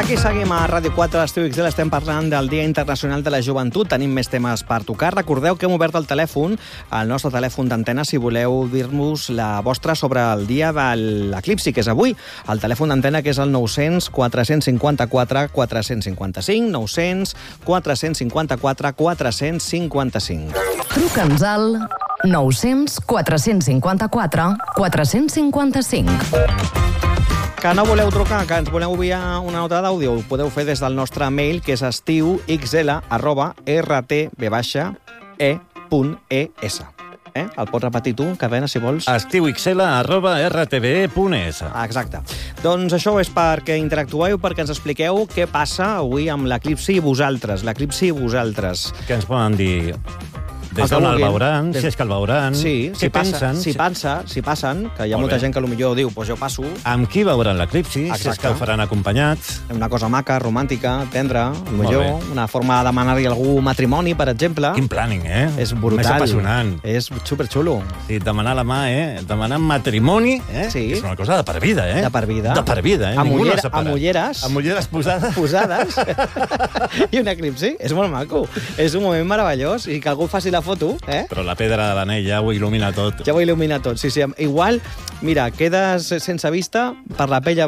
Aquí seguim a Ràdio 4, a l'Estiu XL, estem parlant del Dia Internacional de la Joventut, tenim més temes per tocar. Recordeu que hem obert el telèfon, el nostre telèfon d'antena, si voleu dir-nos la vostra sobre el dia de l'eclipsi, que és avui. El telèfon d'antena, que és el 900 454 455, 900 454 455. Truca'ns al 900 454 455. Que no voleu trucar, que ens voleu enviar una nota d'àudio, ho podeu fer des del nostre mail, que és estiuxl@rtv-e.es. El pots repetir tu, Carrena, si vols? estiuxl@rtve.es. Exacte. Doncs això és perquè interactueu, perquè ens expliqueu què passa avui amb l'eclipsi i vosaltres. L'eclipsi i vosaltres. Què ens poden dir? Des d'on el veuran, si és que el veuran, sí, què pensen? Si passen, que hi ha molta gent que potser diu, doncs jo passo. Amb qui veuran l'eclipsi, si és que el faran acompanyats. Una cosa maca, romàntica, tendra, potser una forma de demanar-hi a algú matrimoni, per exemple. Quin planning, És brutal. Més apassionant. És superxulo. Sí, demanar la mà, demanar matrimoni, Sí. És una cosa de per vida, De per vida. De per vida, Amb Ningú no separa. Amb ulleres. Amb ulleres posades. Posades. I un eclipsi. És molt maco. És un moment meravellós i que algú faci la foto, Però la pedra de l'anell ja ho il·lumina tot. Ja ho il·lumina tot, sí. Igual, mira, quedes sense vista per la pedra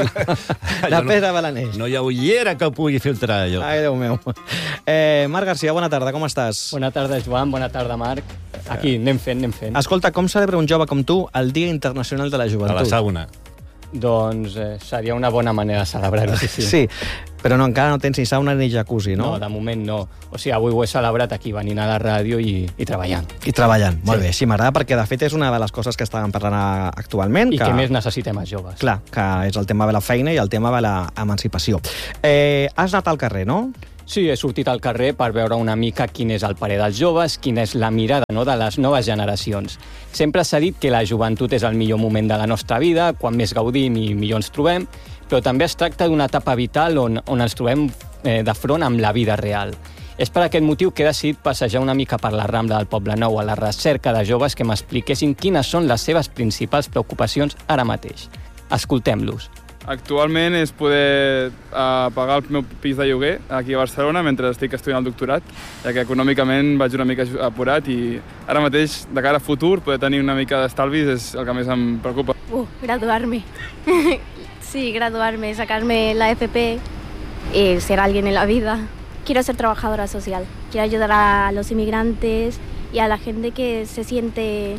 de l'anell. No hi ha ullera que pugui filtrar allò. Ai, Déu meu. Marc Garcia, bona tarda, com estàs? Bona tarda, Joan, bona tarda, Marc. Aquí, anem fent. Escolta, com celebra un jove com tu el Dia Internacional de la Joventut? A la sauna. Doncs seria una bona manera de celebrar-ho, sí. Sí, però no, encara no tens ni sauna ni jacuzzi, no? No, de moment no. O sigui, avui ho he celebrat aquí, venint a la ràdio i treballant. I treballant, molt bé. Sí, m'agrada perquè, de fet, és una de les coses que estàvem parlant actualment. I que més necessitem els joves. Clar, que és el tema de la feina i el tema de l'emancipació. Has anat al carrer, no? Sí, he sortit al carrer per veure una mica quin és el parer dels joves, quina és la mirada de les noves generacions. Sempre s'ha dit que la joventut és el millor moment de la nostra vida, quan més gaudim i millor ens trobem, però també es tracta d'una etapa vital on ens trobem de front amb la vida real. És per aquest motiu que he decidit passejar una mica per la Rambla del Poblenou a la recerca de joves que m'expliquessin quines són les seves principals preocupacions ara mateix. Escoltem-los. Actualment és poder pagar el meu pis de lloguer aquí a Barcelona mentre estic estudiant el doctorat, ja que econòmicament vaig una mica apurat i ara mateix, de cara a futur, poder tenir una mica d'estalvis és el que més em preocupa. Graduarme. Sí, graduarme, sacarme la FP y ser alguien en la vida. Quiero ser trabajadora social. Quiero ayudar a los inmigrantes y a la gente que siente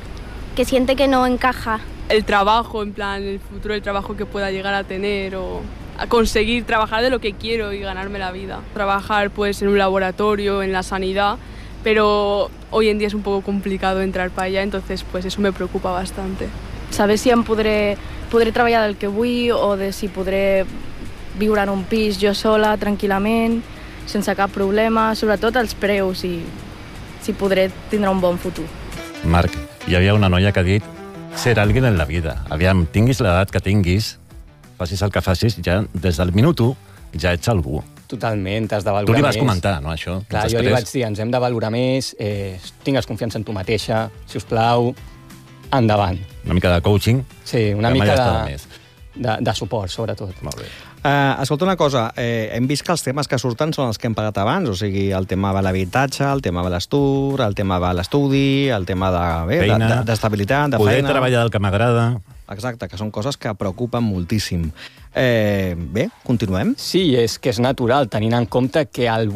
que no encaja. El trabajo, en plan, el futuro del trabajo que pueda llegar a tener o a conseguir trabajar de lo que quiero y ganarme la vida. Trabajar pues en un laboratorio, en la sanidad, pero hoy en día es un poco complicado entrar para allá, entonces pues eso me preocupa bastante. Saber si em podré treballar del que vull o de si podré viure en un pis jo sola, tranquil·lament, sense cap problema, sobretot els preus i si podré tindre un bon futur. Marc, hi havia una noia que ha dit ser alguien en la vida. Aviam, tinguis l'edat que tinguis, facis el que facis, ja des del minut 1 ja ets algú. Totalment, t'has de valorar més. Tu li vas més. comentar, no, això? Clar, jo li vaig dir, ens hem de valorar més, tingues confiança en tu mateixa, si us plau, endavant. Una mica de coaching. Sí, una mica de suport, sobretot. Molt bé. Escolta una cosa, hem vist que els temes que surten són els que hem pagat abans, o sigui, el tema de l'habitatge, el tema de l'estur, el tema de l'estudi, el tema d'estabilitat, de poder feina... treballar del que m'agrada. Exacte, que són coses que preocupen moltíssim. Bé, continuem? Sí, és que és natural, tenint en compte que el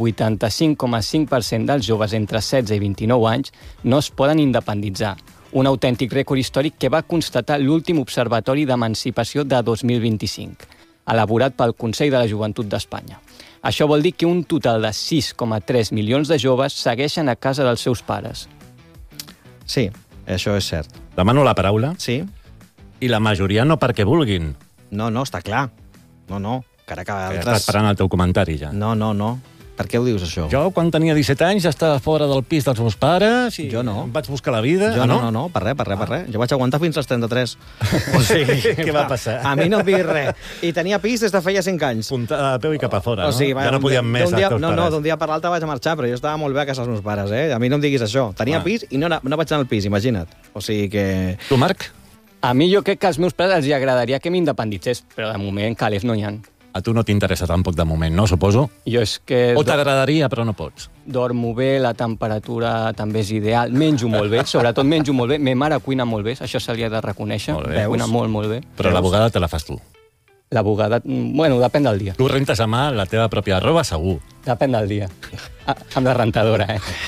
85,5% dels joves entre 16 i 29 anys no es poden independitzar. Un autèntic rècord històric que va constatar l'últim Observatori d'Emancipació de 2025, elaborat pel Consell de la Joventut d'Espanya. Això vol dir que un total de 6,3 milions de joves segueixen a casa dels seus pares. Sí, això és cert. Demano la paraula. Sí. I la majoria no perquè vulguin. No, està clar. No. Encara que altres... Estàs esperant el teu comentari, ja. No. Per què ho dius, això? Jo, quan tenia 17 anys, ja estava fora del pis dels meus pares i jo no. Em vaig buscar la vida. Jo no, per res. Jo vaig aguantar fins als 33. O sigui, què va passar? A mi no em diguis res. I tenia pis des de feia 5 anys. Puntada de peu i cap a fora, o sigui, no? Ja no podíem més els teus pares. No, d'un dia per l'altre vaig marxar, però jo estava molt bé a casa dels meus pares, A mi no em diguis això. Tenia pis i no vaig anar al pis, imagina't. O sigui que... Tu, Marc? A mi jo crec que als meus pares els agradaria que m'independitzés, però de moment calés no hi ha. A tu no t'interessa tampoc de moment, no, suposo? Jo és que O t'agradaria, però no pots? dormo bé, la temperatura també és ideal, menjo molt bé, sobretot menjo molt bé. Ma mare cuina molt bé, això se li ha de reconèixer. Molt bé. Cuina molt bé. Però la bugada te la fas tu. La bugada, bueno, depèn del dia. Tu rentes a mà la teva pròpia roba, segur. Depèn del dia. Amb la rentadora,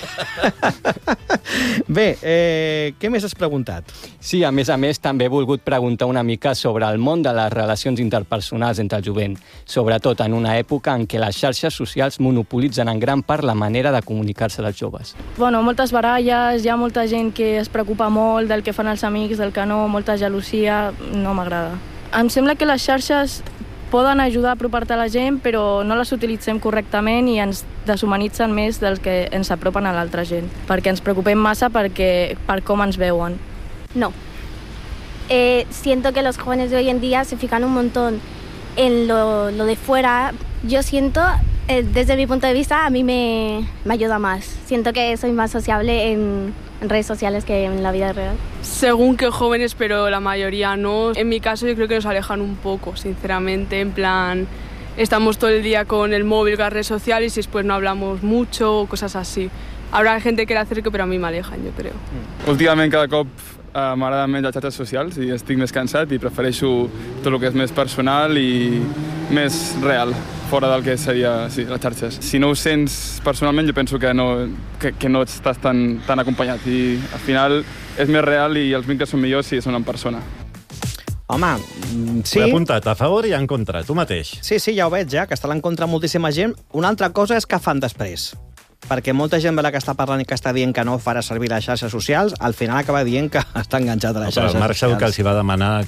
Bé, què més has preguntat? Sí, a més, també he volgut preguntar una mica sobre el món de les relacions interpersonals entre el jovent, sobretot en una època en què les xarxes socials monopolitzen en gran part la manera de comunicar-se dels joves. Bueno, moltes baralles, hi ha molta gent que es preocupa molt del que fan els amics, del que no, molta gelosia, no m'agrada. Em sembla que les xarxes poden ajudar a apropar-te a la gent, però no les utilitzem correctament i ens deshumanitzen més del que ens apropen a l'altra gent, perquè ens preocupem massa per com ens veuen. No. Siento que los jóvenes de hoy en día se fijan un montón en lo de fuera. Yo siento, desde mi punto de vista, a mí me ayuda más. Siento que soy más sociable en redes sociales que en la vida real. Según qué jóvenes, pero la mayoría no. En mi caso yo creo que nos alejan un poco, sinceramente, en plan, estamos todo el día con el móvil, con las redes sociales y después no hablamos mucho o cosas así. Habrá gente que le acerque, però a mi m'alejan, jo crec. Últimament cada cop m'agraden menys les xarxes socials i estic més cansat i prefereixo tot el que és més personal i més real, fora del que seria les xarxes. Si no ho sents personalment, jo penso que no estàs tan acompanyat i al final és més real i els vincles són millors si són en persona. Home, sí. Ho he apuntat a favor i en contra, tu mateix. Sí, ja ho veig, que està en contra moltíssima gent. Una altra cosa és què fan després. Perquè molta gent que està parlant i que està dient que no farà servir les xarxes socials, al final acaba dient que està enganxat a les xarxes socials. Però el Marc segur que els va demanar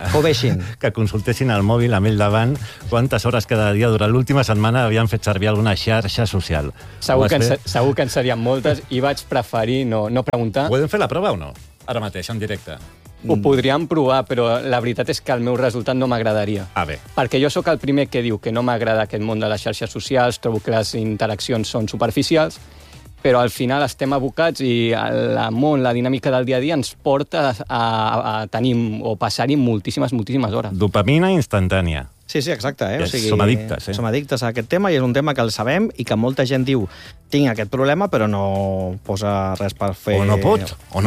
que consultessin el mòbil amb ell davant quantes hores cada dia durant l'última setmana havien fet servir alguna xarxa social. Segur que en serien moltes i vaig preferir no preguntar. Podem fer la prova o no? Ara mateix, en directe. Ho podríem provar, però la veritat és que el meu resultat no m'agradaria. Bé. Perquè jo sóc el primer que diu que no m'agrada aquest món de les xarxes socials, trobo que les interaccions són superficials, però al final estem abocats i el món, la dinàmica del dia a dia ens porta a tenir o passar-hi moltíssimes hores. Dopamina instantània. Sí, exacte. Som addictes. Som addictes a aquest tema i és un tema que el sabem i que molta gent diu tinc aquest problema però no posa res per fer... O no pot.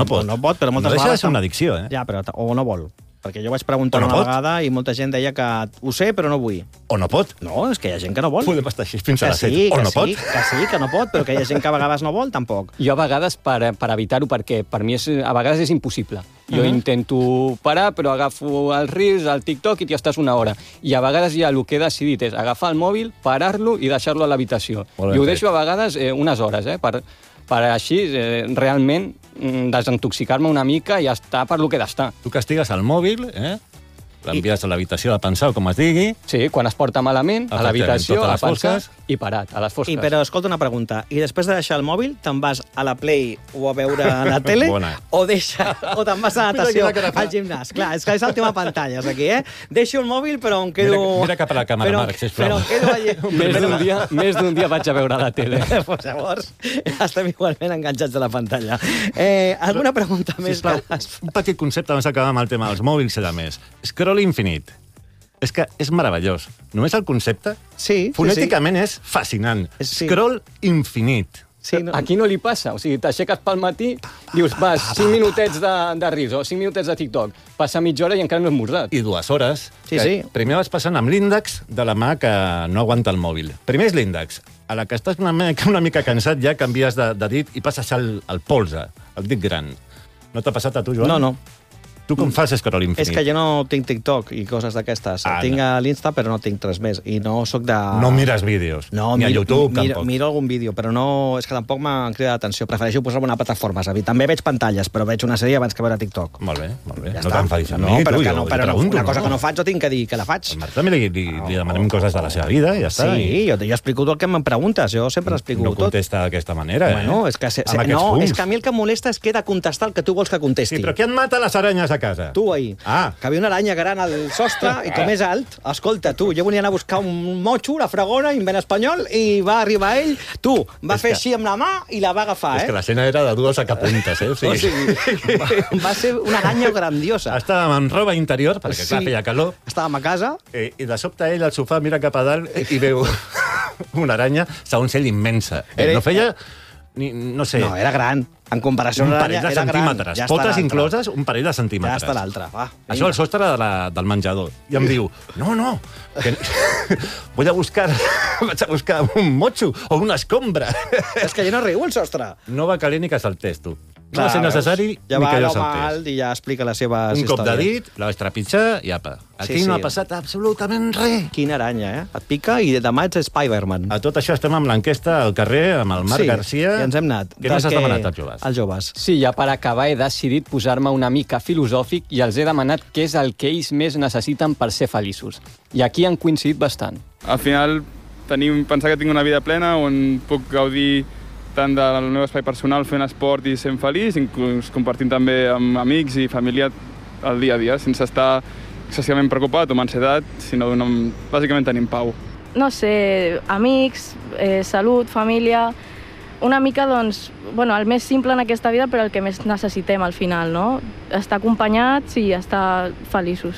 Però moltes no deixa vegades... de ser una addicció, Ja, però o no vol. Perquè jo vaig preguntar una vegada i molta gent deia que ho sé però no vull. O no pot. No, és que hi ha gent que no vol. Podem estar així fins a les 7. O no pot. Que no pot, però que hi ha gent que a vegades no vol, tampoc. Jo a vegades, per evitar-ho, perquè per mi a vegades és impossible. Jo intento parar, però agafo els Reels, el TikTok i t'hi estàs una hora. I a vegades ja el que he decidit és agafar el mòbil, parar-lo i deixar-lo a l'habitació. I ho deixo a vegades unes hores, per així realment desintoxicar-me una mica i estar per lo que he d'estar. Tu castigues el mòbil, l'envies a l'habitació de pensar, com es digui. Sí, quan es porta malament, a l'habitació, a pensar i parat, a les fosques. Però escolta una pregunta, i després de deixar el mòbil te'n vas a la Play o a veure la tele o te'n vas a natació, al gimnàs? Clar, és que és l'última pantalla, aquí, Deixo el mòbil però em quedo... Mira cap a la càmera, Marc, sisplau. Però em quedo allà... Més d'un dia vaig a veure la tele. Pues llavors estem igualment enganxats a la pantalla. Alguna pregunta més? Un petit concepte abans d'acabar amb el tema dels mòbils i de més. Scroll infinit. És que és meravellós. Només el concepte, fonèticament és fascinant. Scroll infinit. A qui no li passa? O sigui, t'aixeques pel matí, dius, vas, 5 minutets de Reels o 5 minutets de TikTok, passa mitja hora i encara no has esmorzat. I 2 hores. Primer vas passant amb l'índex de la mà que no aguanta el mòbil. Primer és l'índex. A la que estàs una mica cansat ja canvies de dit i passes al polze, el dit gran. No t'ha passat a tu, Joan? No. Tu com fas scroll infinit? És que jo no tinc TikTok i coses d'aquestes. Tinc a l'Insta, però no tinc res més. I no sóc de... No mires vídeos. No, ni a YouTube, tampoc. Miro algun vídeo, però no... És que tampoc m'han cridat l'atenció. Prefereixo posar-me una plataforma. També veig pantalles, però veig una sèrie abans que veure TikTok. Molt bé. Ja no t'enfadis amb mi, però una cosa que no faig, jo tinc que dir que la faig. Al Marc també li demanem coses de la seva vida i ja està. Sí, jo explico tot el que em preguntes. Jo sempre explico tot. No contesta d'aquesta manera, Bueno, és que a mi el que em molesta és que he de contestar el que tu vols que contesti. Sí, però què et mata les aranyes casa? Tu, ahir. Ah. Que havia una aranya gran al sostre i com és alt, escolta, tu, jo volia anar a buscar un motxo, una fregona, invent espanyol, i va arribar ell, tu, va fer així amb la mà i la va agafar, És que l'escena era de 2 sacapuntes, O sigui, va ser una aranya grandiosa. Estàvem amb roba interior, perquè clar, Sí. feia calor, Estàvem a casa, i de sobte ell al sofà mira cap a dalt i veu una aranya, segons ell, immensa. No feia, no sé, no, era gran. En comparació un amb parell l'aranya, de era gran. centímetres. Ja està Potes l'altre. incloses, un parell de Ja centímetres. està l'altre, va. Això al sostre del menjador. I em diu, no, que... vaig a buscar un motxo o una escombra. És que ja no riu el sostre. No va caler ni que saltés, tu. No Clar, va ser necessari ja ni va que jo l'home saltés. alt i ja explica les seves Un cop de històries. dit, la vaig trepitjar i apa. Aquí Sí, no sí. ha passat absolutament res. Quina aranya, eh? Et pica i demà ets Spider-Man. A tot això estem amb l'enquesta al carrer, amb el Marc Garcia. i ens hem anat. Què més has Perquè- demanat als joves? als joves. Sí, ja per acabar he decidit posar-me una mica filosòfic i els he demanat què és el que ells més necessiten per ser feliços. I aquí han coincidit bastant. Al final, pensar que tinc una vida plena on puc gaudir tant del meu espai personal fent esport i sent feliç, inclús compartint també amb amics i família el dia a dia, sense estar excessivament preocupat o amb ansietat, sinó bàsicament tenim pau. No sé, amics, salut, família... Una mica, doncs, bueno, el més simple en aquesta vida, però el que més necessitem al final, no? Estar acompanyats i estar feliços.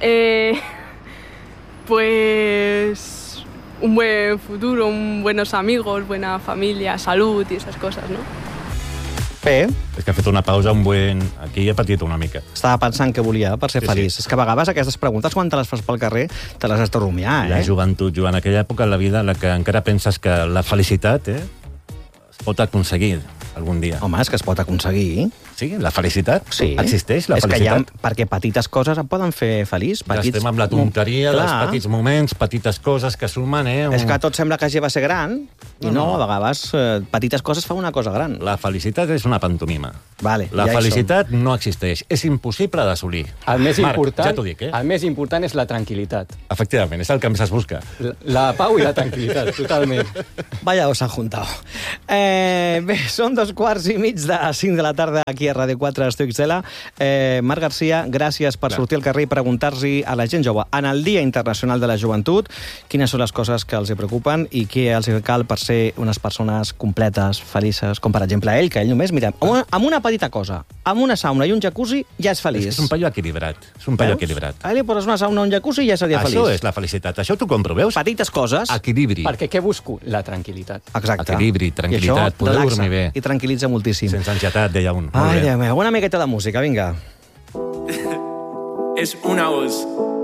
Pues un buen futuro, buenos amigos, buena familia, salud y esas cosas, ¿no? Bé, És que ha fet una pausa, aquí he patit una mica. estava pensant què volia per ser Sí, feliç. sí. És que a vegades aquestes preguntes, quan te les fas pel carrer, te les has de rumiar, La eh? joventut, Joan, aquella època en la vida en la que encara penses que la felicitat es pot aconseguir algun dia. Home, és que es pot aconseguir. Sí, la felicitat? Sí. Existeix la és que hi ha, felicitat? perquè petites coses et poden fer feliç. Ja estem amb la tonteria dels petits moments, petites coses que sumen, És que tot sembla que hagi de ser gran, i no, a vegades petites coses fan una cosa gran. La felicitat és una pantomima. Vale, La ja hi felicitat no existeix. És impossible d'assolir. El més Marc, important, ja t'ho dic, el més important és la tranquil·litat. Efectivament, és el que més es busca. La pau i la tranquil·litat, totalment. Vaya, os han juntado. Bé, són 2:15 de la tarda aquí a Radio 4 Estudi XL. Marc Garcia, gràcies per sortir al carrer i preguntar-s'hi a la gent jove en el Dia Internacional de la Joventut quines són les coses que els preocupen i què els cal per ser unes persones completes, felices, com per exemple ell, que ell només, mira, amb una petita cosa, amb una sauna i un jacuzzi ja és feliç. És un paio equilibrat. És un paio equilibrat. A ell li poses una sauna o un jacuzzi i ja seria feliç. Això és la felicitat. Això t'ho compro, veus? Petites coses. Equilibri. Perquè què busco? La tranquil·litat. Exacte. Equilibri, tranquil·litat, poder relaxa dormir bé. I tranquil·litza moltíssim. Sense ansietat, deia un. Ai, Déu meu, una miqueta de música, vinga. Es una voz.